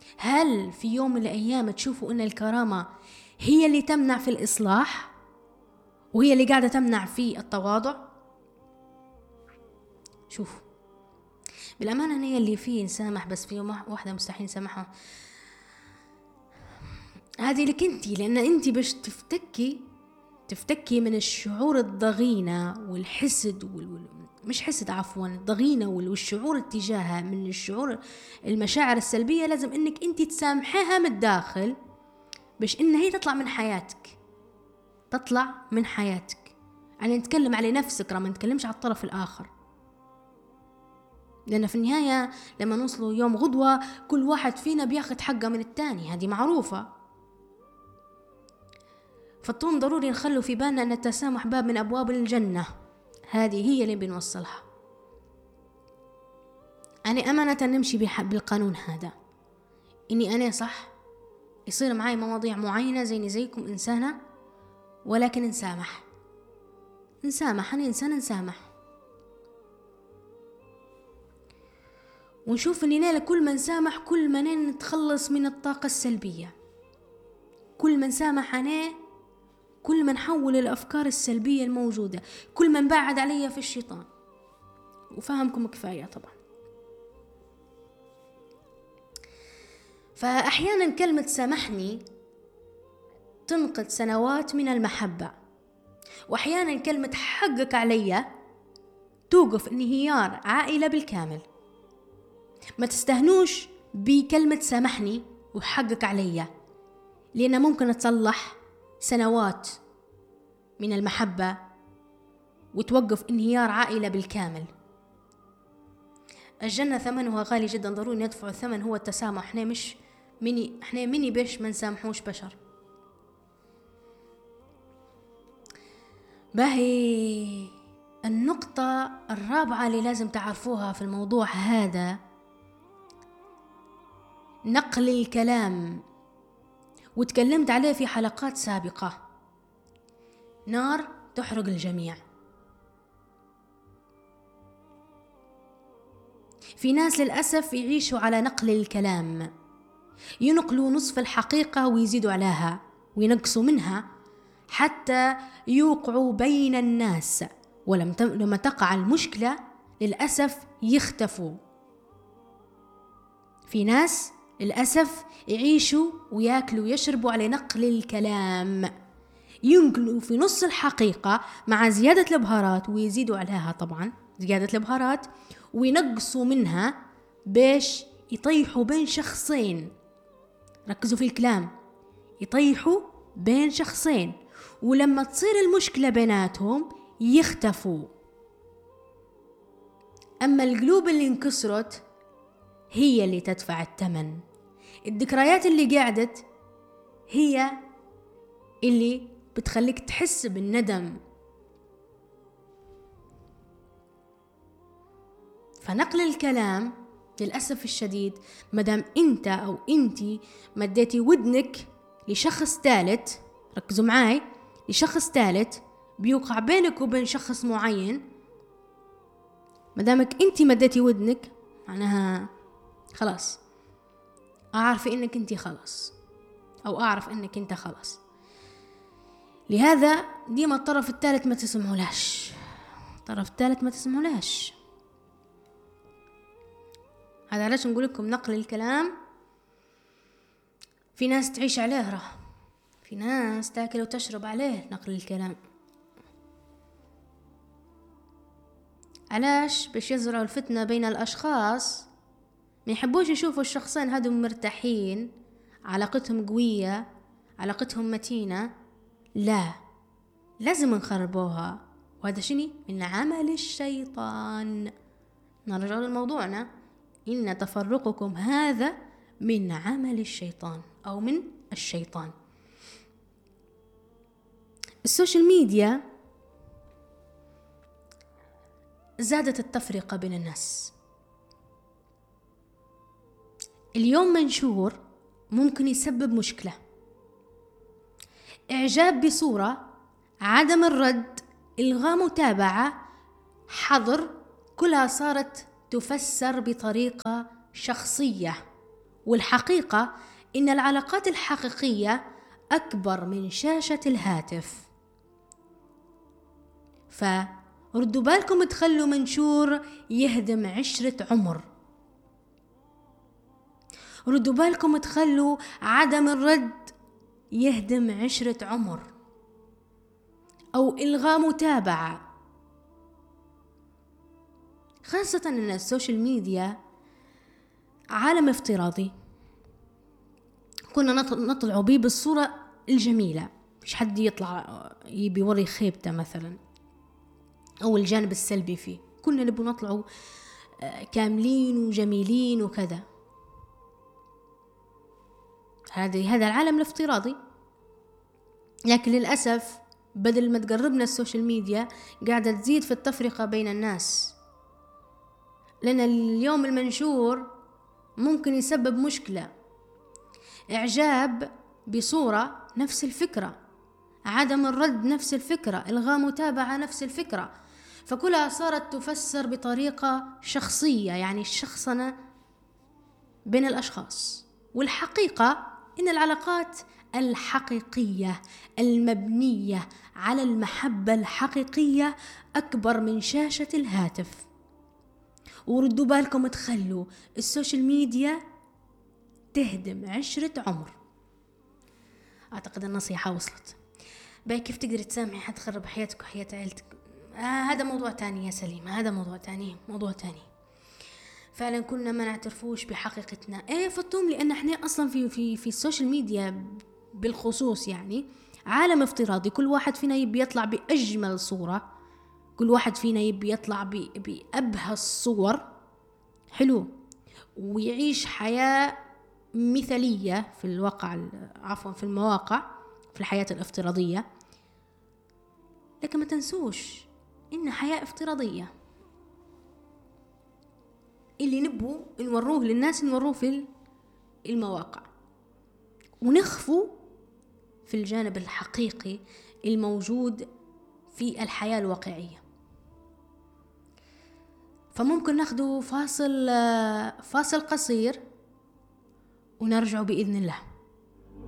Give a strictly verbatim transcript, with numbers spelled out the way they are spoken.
هل في يوم من الأيام تشوفوا أن الكرامة هي اللي تمنع في الإصلاح وهي اللي قاعدة تمنع في التواضع؟ شوفوا بالأمانة هي اللي فيه نسامح، بس في يوم واحدة مستحيل نسامحه، هذه لك انتي، لأن انتي باش تفتكي تفتكي من الشعور الضغينة والحسد وال... مش حسد عفوا ضغينة والشعور اتجاهها من الشعور المشاعر السلبية، لازم انك انتي تسامحيها من الداخل باش ان هي تطلع من حياتك تطلع من حياتك يعني نتكلم على نفسك، ما نتكلمش على الطرف الآخر، لأن في النهاية لما نوصلوا يوم غدوة كل واحد فينا بياخد حقه من التاني، هذه معروفة. فالطون ضروري نخلوا في بالنا أن التسامح باب من أبواب الجنة، هذه هي اللي بنوصلها. أنا أمانة نمشي بالقانون هذا، إني أنا صح يصير معي مواضيع معينة زيني زيكم إنسانة، ولكن نسامح نسامح أنا إنسان نسامح، ونشوف إننا كل ما نسامح كل ما نتخلص من الطاقة السلبية، كل ما نسامح أنا كل ما نحول الأفكار السلبية الموجودة، كل ما نبعد عليها في الشيطان. وفهمكم كفاية طبعا. فأحيانا كلمة سامحني تنقذ سنوات من المحبة، وأحيانا كلمة حقك عليا توقف انهيار عائلة بالكامل. ما تستهنوش بكلمة سامحني وحقك عليا، لأنها ممكن تصلح سنوات من المحبة وتوقف انهيار عائلة بالكامل. الجنة ثمنها غالي جدا، ضروري ندفع الثمن، هو التسامح. احنا مش مني احنا مني بيش ما نسامحوش بشر. باهي النقطة الرابعة اللي لازم تعرفوها في الموضوع هذا نقل الكلام، وتكلمت عليه في حلقات سابقة. نار تحرق الجميع. في ناس للأسف يعيشوا على نقل الكلام، ينقلوا نصف الحقيقة ويزيدوا عليها وينقصوا منها حتى يوقعوا بين الناس، ولما تقع المشكلة للأسف يختفوا. في ناس للأسف يعيشوا وياكلوا ويشربوا على نقل الكلام، ينقلوا في نص الحقيقة مع زيادة البهارات ويزيدوا عليها طبعا زيادة البهارات، وينقصوا منها باش يطيحوا بين شخصين. ركزوا في الكلام، يطيحوا بين شخصين، ولما تصير المشكلة بيناتهم يختفوا. أما القلوب اللي انكسرت هي اللي تدفع الثمن. الذكريات اللي قعدت هي اللي بتخليك تحس بالندم. فنقل الكلام للأسف الشديد مدام انت او انتي مديتي ودنك لشخص ثالث، ركزوا معاي، لشخص ثالث بيوقع بينك وبين شخص معين، مدامك انتي مديتي ودنك معناها خلاص اعرف انك انتي خلاص، او اعرف انك انت خلاص. لهذا ديما الطرف الثالث ما تسمعولاش، الطرف الثالث ما تسمعولاش. هذا علاش نقول لكم نقل الكلام في ناس تعيش عليه، راه في ناس تاكل وتشرب عليه نقل الكلام. علاش؟ باش يزرعوا الفتنة بين الأشخاص، ما يحبوش يشوفوا الشخصين هادو مرتاحين، علاقتهم قوية، علاقتهم متينة. لا، لازم نخربوها، وهذا شني من عمل الشيطان. نرجع لموضوعنا، إن تفرقكم هذا من عمل الشيطان أو من الشيطان. السوشيال ميديا زادت التفرقة بين الناس. اليوم منشور ممكن يسبب مشكلة، إعجاب بصورة، عدم الرد، إلغاء متابعة، حظر، كلها صارت تفسر بطريقة شخصية والحقيقة إن العلاقات الحقيقية أكبر من شاشة الهاتف. فردوا بالكم تخلوا منشور يهدم عشرة عمر. ردوا بالكم تخلوا عدم الرد يهدم عشرة عمر، أو إلغاء متابعة. خاصة أن السوشيال ميديا عالم افتراضي كنا نطلع بيه بالصورة الجميلة، مش حد يطلع يبي يوري خيبته مثلا أو الجانب السلبي فيه، كنا نبغى نطلعوا كاملين وجميلين وكذا. هذا هذا العالم الافتراضي. لكن للأسف بدل ما تقربنا السوشيال ميديا قاعدة تزيد في التفرقة بين الناس، لأن اليوم المنشور ممكن يسبب مشكلة. إعجاب بصورة نفس الفكرة، عدم الرد نفس الفكرة، إلغاء متابعة نفس الفكرة، فكلها صارت تفسر بطريقة شخصية، يعني الشخصنة بين الأشخاص. والحقيقة إن العلاقات الحقيقية المبنية على المحبة الحقيقية أكبر من شاشة الهاتف. وردوا بالكم تخلوا السوشيال ميديا تهدم عشرة عمر. أعتقد النصيحة وصلت. باي كيف تقدر تسامحي حد خرب حياتك وحياة عائلتك؟ آه هذا موضوع تاني يا سليم، هذا موضوع تاني موضوع تاني فعلا كنا ما نعترفوش بحقيقتنا. ايه فطوم، لأن احنا أصلا في في في السوشيال ميديا بالخصوص يعني عالم افتراضي، كل واحد فينا يبي يطلع بأجمل صورة، كل واحد فينا يبي يطلع بأبهى الصور، حلو، ويعيش حياة مثالية في الواقع، عفوا في المواقع، في الحياة الافتراضية. لكن ما تنسوش إن حياة افتراضية، اللي نبو نوروه للناس نوروه في المواقع، ونخفوا في الجانب الحقيقي الموجود في الحياة الواقعية. فممكن ناخذ فاصل فاصل قصير ونرجع بإذن الله.